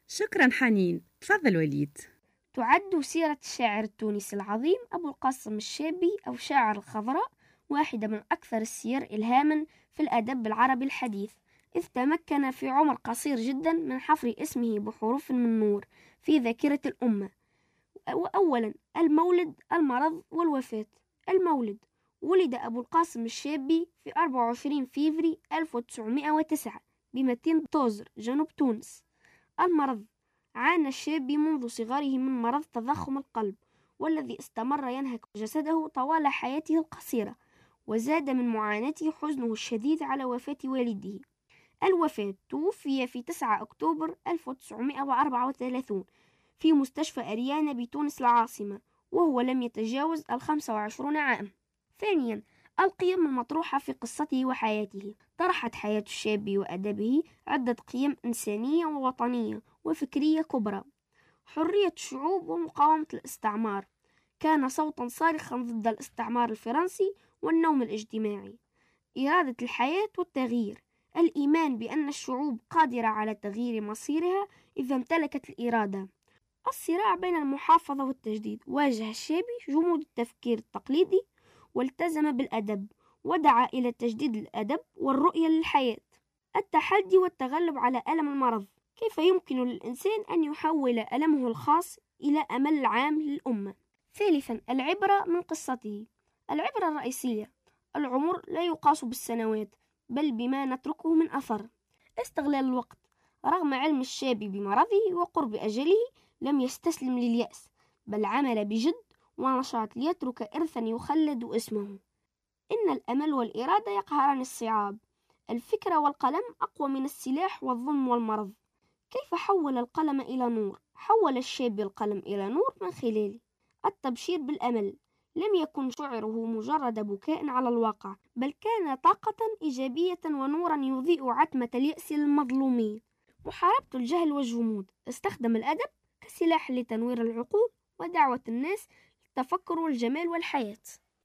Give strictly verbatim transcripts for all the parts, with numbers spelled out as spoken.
شكرا حنين. تفضل وليد. تعد سيرة الشاعر التونسي العظيم أبو القاسم الشابي أو شاعر الخضراء واحدة من أكثر السير إلهاما في الأدب العربي الحديث، إذ تمكن في عمر قصير جدا من حفر اسمه بحروف من نور في ذاكرة الأمة. وأولا المولد، المرض والوفاة. المولد: ولد أبو القاسم الشابي في أربعة وعشرين فيفري ألف وتسعمائة وتسعة بمدينة توزر جنوب تونس. المرض: عانى الشابي منذ صغره من مرض تضخم القلب، والذي استمر ينهك جسده طوال حياته القصيرة، وزاد من معاناته حزنه الشديد على وفاة والده. الوفاة: توفي في تسعة أكتوبر ألف وتسعمائة وأربعة وثلاثين في مستشفى أريانا بتونس العاصمة، وهو لم يتجاوز الخمسة وعشرون عام. ثانيا القيم المطروحة في قصته وحياته. طرحت حياة الشاب وأدبه عدة قيم إنسانية ووطنية وفكرية كبرى: حرية الشعوب ومقاومة الاستعمار، كان صوتا صارخا ضد الاستعمار الفرنسي والنوم الاجتماعي. إرادة الحياة والتغيير، الإيمان بأن الشعوب قادرة على تغيير مصيرها إذا امتلكت الإرادة. الصراع بين المحافظة والتجديد، واجه الشابي جمود التفكير التقليدي والتزم بالأدب، ودعا إلى تجديد الأدب والرؤية للحياة. التحدي والتغلب على ألم المرض، كيف يمكن للإنسان أن يحول ألمه الخاص إلى أمل عام للأمة. ثالثا العبرة من قصته. العبرة الرئيسية: العمر لا يقاس بالسنوات بل بما نتركه من أثر. استغلال الوقت، رغم علم الشاب بمرضه وقرب أجله لم يستسلم لليأس، بل عمل بجد ونشاط ليترك إرثا يخلد اسمه. إن الأمل والإرادة يقهران الصعاب، الفكرة والقلم أقوى من السلاح والظلم والمرض. كيف حول القلم إلى نور؟ حول الشاب القلم إلى نور من خلاله التبشير بالأمل. لم يكن شعره مجرد بكاء على الواقع، بل كان طاقة إيجابية ونورا يضيء عتمة اليأس للمظلومين. محاربة الجهل والجمود، استخدم الأدب كسلاح لتنوير العقول ودعوة الناس للتفكر والجمال والحياة.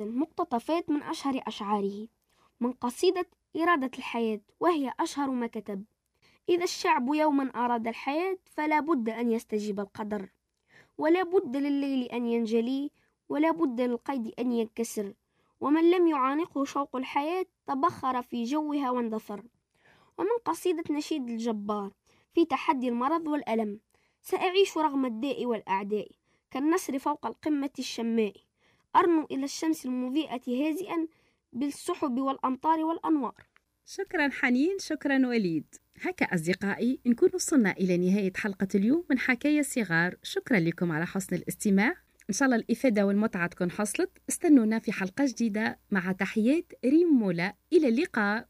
مقتطفات من أشهر أشعاره. من قصيدة إرادة الحياة، وهي أشهر ما كتب: إذا الشعب يوما أراد الحياة فلا بد أن يستجيب القدر، ولا بد لليل أن ينجلي، ولا بد للقيد أن ينكسر، ومن لم يعانقه شوق الحياة تبخر في جوها واندثر. ومن قصيدة نشيد الجبار في تحدي المرض والألم: سأعيش رغم الداء والأعداء كالنسر فوق القمة الشماء، أرنو إلى الشمس المضيئة هازئا بالسحب والأمطار والأنوار. شكرا حنين. شكرا وليد. هكا أصدقائي نكون وصلنا إلى نهاية حلقة اليوم من حكاية صغار. شكرا لكم على حسن الاستماع، إن شاء الله الإفادة والمتعة تكون حصلت. استنونا في حلقة جديدة، مع تحيات ريم مولا. إلى اللقاء.